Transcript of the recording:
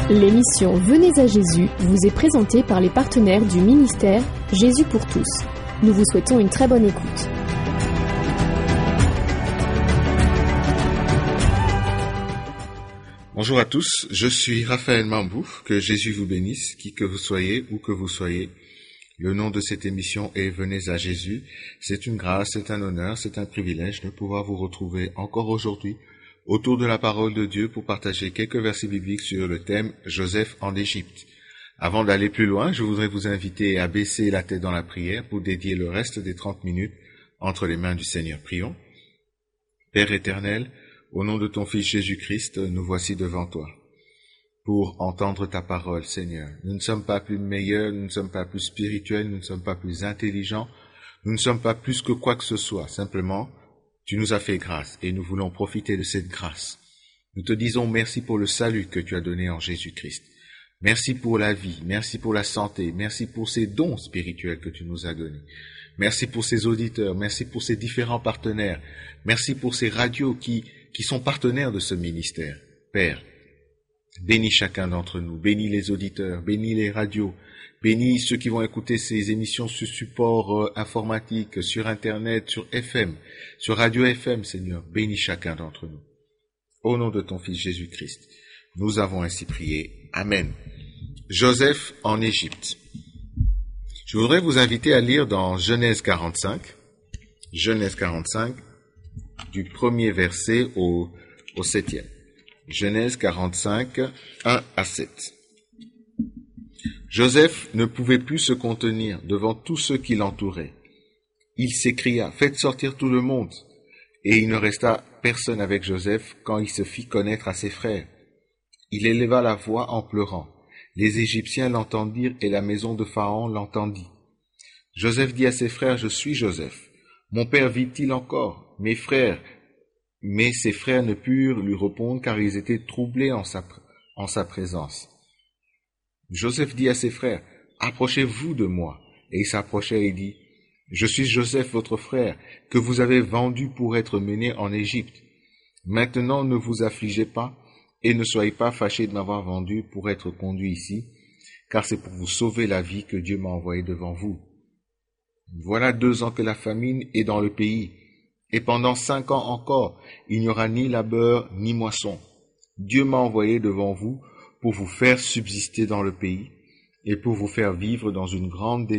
L'émission Venez à Jésus vous est présentée par les partenaires du ministère Jésus pour tous. Nous vous souhaitons une très bonne écoute. Bonjour à tous, je suis Raphaël Mambou, que Jésus vous bénisse, qui que vous soyez, où que vous soyez. Le nom de cette émission est Venez à Jésus. C'est une grâce, c'est un honneur, c'est un privilège de pouvoir vous retrouver encore aujourd'hui autour de la parole de Dieu pour partager quelques versets bibliques sur le thème Joseph en Égypte. Avant d'aller plus loin, je voudrais vous inviter à baisser la tête dans la prière pour dédier le reste des 30 minutes entre les mains du Seigneur. Prions. Père éternel, au nom de ton Fils Jésus-Christ, nous voici devant toi pour entendre ta parole, Seigneur. Nous ne sommes pas plus meilleurs, nous ne sommes pas plus spirituels, nous ne sommes pas plus intelligents, nous ne sommes pas plus que quoi que ce soit. Simplement, tu nous as fait grâce et nous voulons profiter de cette grâce. Nous te disons merci pour le salut que tu as donné en Jésus-Christ. Merci pour la vie, merci pour la santé, merci pour ces dons spirituels que tu nous as donnés. Merci pour ces auditeurs, merci pour ces différents partenaires, merci pour ces radios qui sont partenaires de ce ministère. Père, bénis chacun d'entre nous, bénis les auditeurs, bénis les radios, bénis ceux qui vont écouter ces émissions sur support informatique, sur Internet, sur FM, sur Radio FM, Seigneur. Bénis chacun d'entre nous. Au nom de ton Fils Jésus-Christ, nous avons ainsi prié. Amen. Joseph en Égypte. Je voudrais vous inviter à lire dans Genèse 45, du premier verset au 7e. Genèse 45, 1 à 7. Joseph ne pouvait plus se contenir devant tous ceux qui l'entouraient. Il s'écria, « Faites sortir tout le monde !» Et il ne resta personne avec Joseph quand il se fit connaître à ses frères. Il éleva la voix en pleurant. Les Égyptiens l'entendirent et la maison de Pharaon l'entendit. Joseph dit à ses frères, « Je suis Joseph. Mon père vit-il encore? Mes frères ?» Mais ses frères ne purent lui répondre car ils étaient troublés en sa présence. Joseph dit à ses frères, « Approchez-vous de moi. » Et ils s'approchèrent et dit, « Je suis Joseph votre frère, que vous avez vendu pour être mené en Égypte. Maintenant ne vous affligez pas et ne soyez pas fâchés de m'avoir vendu pour être conduit ici, car c'est pour vous sauver la vie que Dieu m'a envoyé devant vous. Voilà 2 ans que la famine est dans le pays. Et pendant 5 ans encore, il n'y aura ni labeur ni moisson. Dieu m'a envoyé devant vous pour vous faire subsister dans le pays et pour vous faire vivre dans une grande